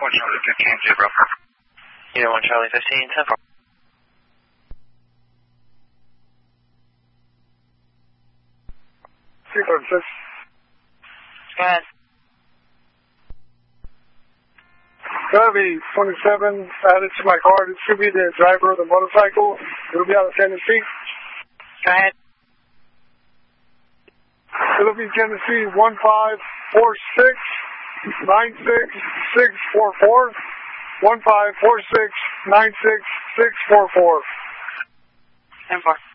Charlie 15, 0. Unit 1 Charlie 15, 10 4. Go ahead. Gravy 27 added to my car. This should be the driver of the motorcycle. It'll be out of Tennessee. Go ahead. It'll be Tennessee 1546966644. 1546966644. 10 4.